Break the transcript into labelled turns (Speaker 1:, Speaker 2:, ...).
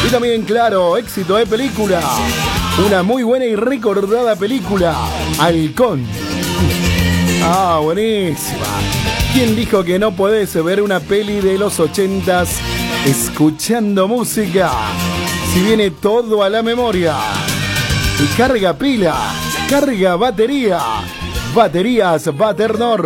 Speaker 1: Y también, claro, éxito de película. Una muy buena y recordada película, Halcón. Ah, buenísima. ¿Quién dijo que no podés ver una peli de los 80s escuchando música? Si viene todo a la memoria. Y carga pila, carga batería. Baterías Baternor.